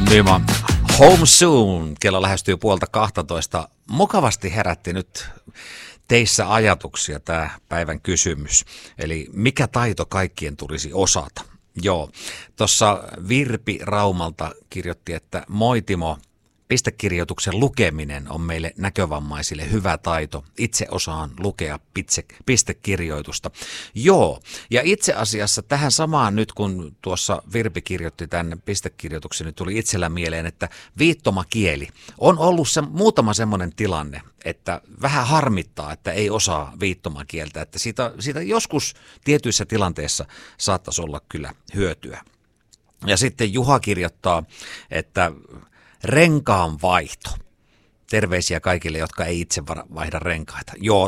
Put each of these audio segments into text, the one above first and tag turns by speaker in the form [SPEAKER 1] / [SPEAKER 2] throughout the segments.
[SPEAKER 1] Nyman, Home Soon. Kello lähestyy 11:30. Mukavasti herätti nyt teissä ajatuksia tämä päivän kysymys. Eli mikä taito kaikkien tulisi osata? Joo, tuossa Virpi Raumalta kirjoitti, että moi Timo, pistekirjoituksen lukeminen on meille näkövammaisille hyvä taito. Itse osaan lukea pistekirjoitusta. Joo, ja itse asiassa tähän samaan nyt, kun tuossa Virpi kirjoitti tämän pistekirjoituksen, niin tuli itsellä mieleen, että viittomakieli on ollut muutama semmoinen tilanne, että vähän harmittaa, että ei osaa viittomakieltä, että siitä joskus tietyissä tilanteissa saattaisi olla kyllä hyötyä. Ja sitten Juha kirjoittaa, että renkaan vaihto. Terveisiä kaikille, jotka ei itse vaihda renkaita. Joo,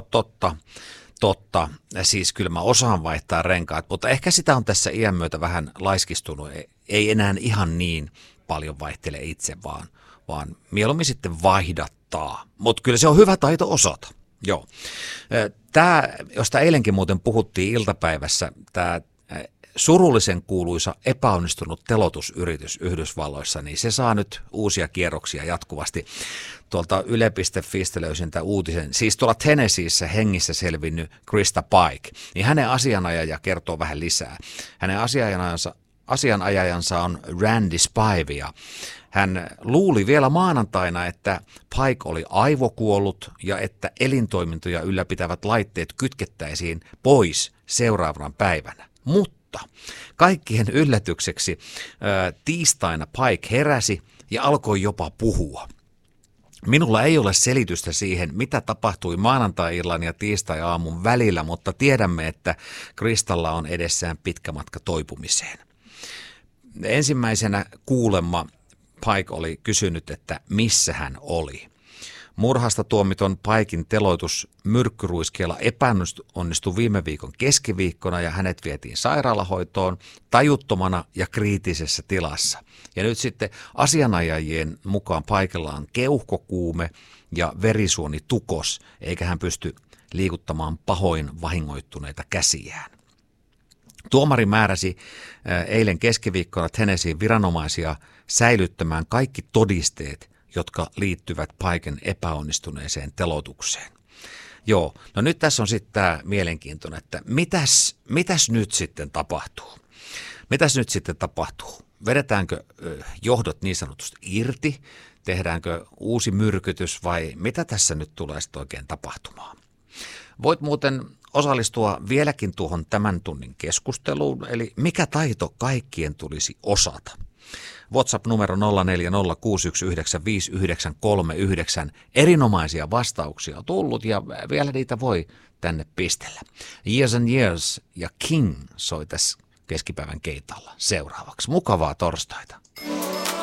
[SPEAKER 1] totta. Siis kyllä mä osaan vaihtaa renkaat, mutta ehkä sitä on tässä iän myötä vähän laiskistunut. Ei enää ihan niin paljon vaihtele itse, vaan mieluummin sitten vaihdattaa. Mutta kyllä se on hyvä taito osata. Joo. Tämä, josta eilenkin muuten puhuttiin iltapäivässä, tämä surullisen kuuluisa epäonnistunut teloitusyritys Yhdysvalloissa, niin se saa nyt uusia kierroksia jatkuvasti. Tuolta yle.fiistä löysin tämän uutisen. Siis tuolla Tennesseeissä hengissä selvinnyt Krista Pike, niin hänen asianajaja kertoo vähän lisää. Hänen asianajajansa on Randy Spive, ja hän luuli vielä maanantaina, että Pike oli aivokuollut ja että elintoimintoja ylläpitävät laitteet kytkettäisiin pois seuraavana päivänä. Mutta kaikkien yllätykseksi tiistaina Pike heräsi ja alkoi jopa puhua. Minulla ei ole selitystä siihen, mitä tapahtui maanantai-illan ja tiistai-aamun välillä, mutta tiedämme, että Kristalla on edessään pitkä matka toipumiseen. Ensimmäisenä kuulemma Pike oli kysynyt, että missä hän oli. Murhasta tuomiton Paikin teloitus myrkkyruiskeella epäonnistui viime viikon keskiviikkona ja hänet vietiin sairaalahoitoon tajuttomana ja kriittisessä tilassa. Ja nyt sitten asianajajien mukaan Pikella on keuhkokuume ja verisuonitukos, eikä hän pysty liikuttamaan pahoin vahingoittuneita käsiään. Tuomari määräsi eilen keskiviikkona Tennesseein viranomaisia säilyttämään kaikki todisteet, jotka liittyvät Piken epäonnistuneeseen teloitukseen. Joo, no nyt tässä on sitten tämä mielenkiintoinen, että mitäs nyt sitten tapahtuu? Mitäs nyt sitten tapahtuu? Vedetäänkö johdot niin sanotusti irti? Tehdäänkö uusi myrkytys vai mitä tässä nyt tulee sitten oikein tapahtumaan? Voit muuten osallistua vieläkin tuohon tämän tunnin keskusteluun, eli mikä taito kaikkien tulisi osata? WhatsApp-numero 0406195939. Erinomaisia vastauksia on tullut ja vielä niitä voi tänne pistellä. Years and Years ja King soi tässä keskipäivän keitalla seuraavaksi. Mukavaa torstaita.